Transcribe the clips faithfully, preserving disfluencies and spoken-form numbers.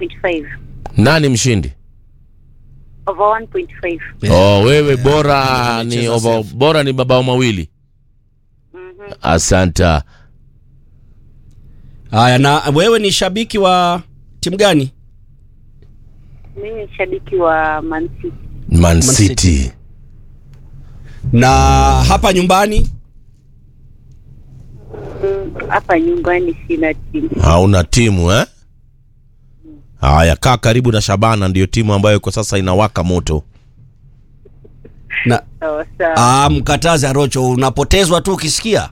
point five. Nani mshindi? Over one point five. Yeah. Oh, wewe bora yeah, ni over, bora ni mabao mawili. Mhm. Asante. Haya, na wewe ni shabiki wa timu gani? Mimi ni shabiki wa Man City. Man City. Na hapa nyumbani? Hapa nyumbani sina timu. Hauna timu eh? Haya, kaa karibu na Shabana, ndio timu ambayo kwa sasa inawaka moto. Na sawa sawa. Ah, mkataze Arocho, unapotezwa tu ukisikia.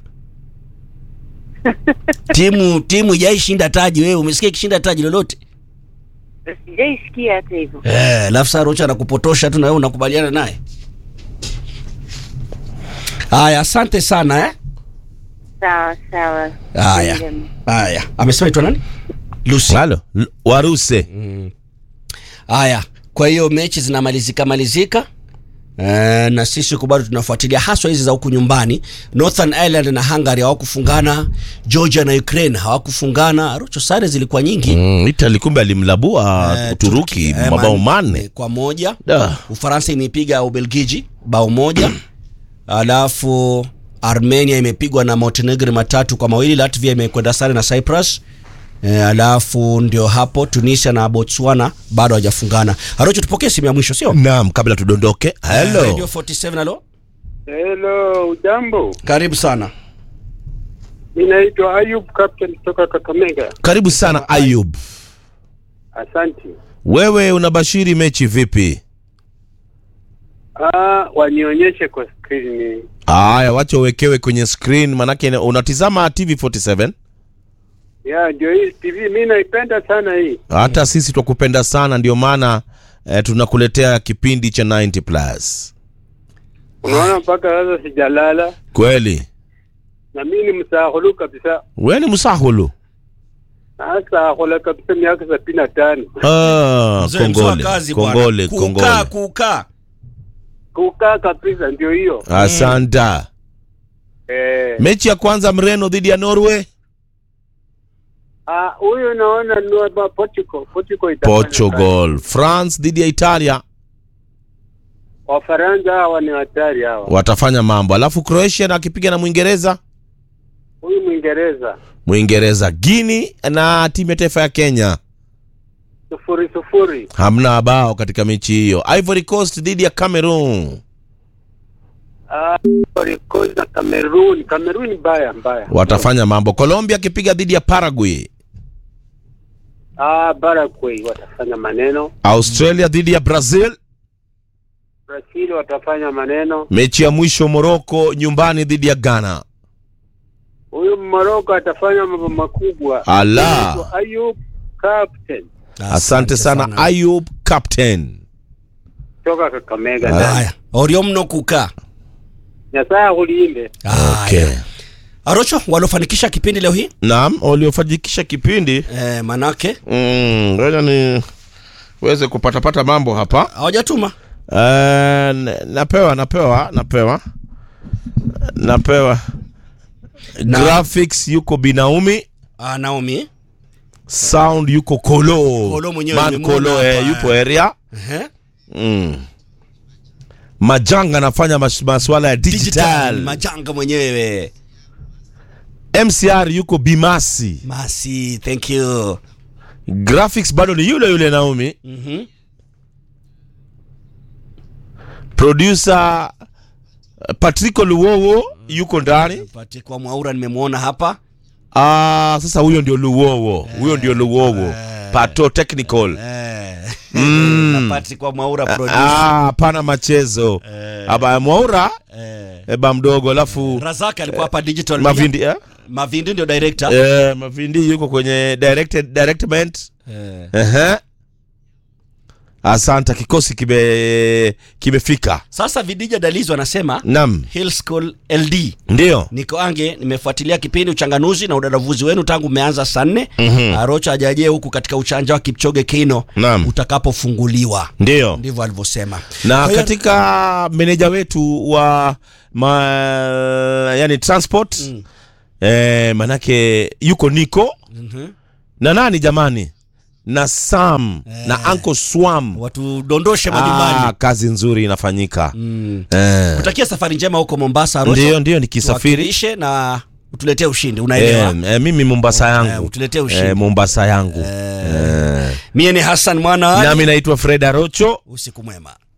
timu timu haijashinda taji, wewe umesikia kishinda taji lolote? Sijaisikia hata hivyo. Eh, lafsa Arocho anakupotosha tu na wewe unakubaliana naye. Haya, asante sana eh. Sawa sawa. Haya. Haya. Amesema itwa nani? Lucy. Halo, Waruse. Mm. Haya, kwa hiyo mechi zinamalizika malizika. Eh, na sisi kubado tunafuatilia haswa hizi za huku nyumbani. Northern Ireland na Hungary hawakufungana, Georgia na Ukraine hawakufungana. Arocho sare zilikuwa nyingi. Mm, Italy kumbe alimlabua eh, Uturuki eh, mabao manne kwa moja. Da. Ufaransa imepiga Ubelgiji bao moja. Alafu Armenia imepigwa na Montenegro matatu kwa mawili. Latvia imekwenda sare na Cyprus. E, alafu ndio hapo Tunisia na Botswana bado hawajafungana. Arocho, tupokee simu ya mwisho sio? Naam, kabla tudondoke. Hello. Radio forty-seven, hello. Hello, ujambo? Karibu sana. Ninaitwa Ayub, captain kutoka Kakamega. Karibu sana Ayub. Asante. Wewe unabashiri mechi vipi? Ah, wanionyeshe kwa screen. Haya, wacha uwekewe kwenye screen, manake unatizama T V forty-seven. Ya, ndio hii T V mimi naipenda sana hii. Hata sisi tukupenda sana, ndio maana eh, tunakuletea kipindi cha ninety plus. Unaona mpaka sasa sijalala. Kweli. Na mimi ni msahulu kabisa. Wewe ni msahulu? Sasa hola kabisa miaka sabini na tano. Ah, kongole. Kongole, kongole. Kukaa kukaa. Kukaa kabisa ndio hiyo. Asante. Eh. Mechi ya kwanza Mreno dhidi ya Norway. Ah, huyu naona ni Portugal. Portugal itafanya. Portugal. France dhidi ya Italia. Wafaransa hawa ni hatari hawa. Watafanya mambo. Alafu Croatia na akipiga na Muingereza. Huyu Muingereza. Muingereza. Guinea na timu ya taifa ya Kenya. Sufuri sufuri. Hamna bao katika mechi hiyo. Ivory Coast dhidi ya Cameroon. Ah, Ivory Coast na Cameroon. Cameroon mbaya mbaya. Watafanya mambo. Colombia akipiga dhidi ya Paraguay. Ah, Paraguay watafanya maneno. Australia dhidi ya Brazil. Brazil watafanya maneno. Mechi ya mwisho Morocco nyumbani dhidi ya Ghana. Huyu Morocco atafanya mambo makubwa. Allah. Ayub, captain. Asante, Asante sana, sana Ayub, captain. Toka Kakamega. Haya, orio mno kukaa. Nyasaa ulinde. Okay. Arocho, walofanikisha kipindi leo hii? Naam, waliofanikisha kipindi. Eh, manake? Mm, ngoja ni weze kupata pata mambo hapa. Hawajatuma. Eh, napewa, napewa, napewa. Napewa. Na graphics yuko Binaumi. Ah, Naomi. Sound yuko Kolo. Kolo mwenyewe Man Kolo eh, yupo area. Eh. Mm. Majanga anafanya mas, maswala ya digital. digital. Majanga mwenyewe. M C R yuko Bimasi. Masi, thank you. Graphics bado ni yule yule Naomi. Mhm. Mm Producer Patrick Luwowo yuko ndani. Patrick kwa Mwaura nimemuona hapa. Ah, sasa huyo ndio Luwowo. Huyo ndio Luwowo. Eh, Pato technical. Eh. Mm. Na Patrick kwa Mwaura producer. Ah, pana machezo. Eh. Aba Mwaura. Eh. Eba mdogo alafu Razaka alikuwa hapa digital. Mavindi eh? Mavindi ndio director. Eh, Mavindi yuko kwenye directed directment. Eh. Eh. Asante, kikosi kime kimefika. Sasa Vidija Dalizo anasema Naam. Hill School L D. Ndio. Niko Ange, nimefuatilia kipindi uchanganuzi na udadavuzi wenu tangu umeanza saa nne. Mm-hmm. Arocha ajaje huku katika uchanja wa Kipchoge Keino utakapofunguliwa. Ndio. Ndivyo alivyosema. Na Kaya... katika meneja wetu wa ma, yani transport mm. eh, manake yuko Niko. Mhm. Na nani jamani? na Sam Eh. na Uncle Swam. Watu dondoshe majumbani. Ah, kazi nzuri inafanyika. Mm. Eh. Kutakia safari njema huko Mombasa Rocho. Ndio ndio nikisafiri. Tuwakilishe na utuletee ushindi, unaelewa? Eh, eh, mimi Mombasa yangu. Eh, utuletee ushindi. Eh, Mombasa yangu. Eh. Eh. Mie ni Hassan Mwana. Nami naitwa Fred Arocho. Usiku mwema.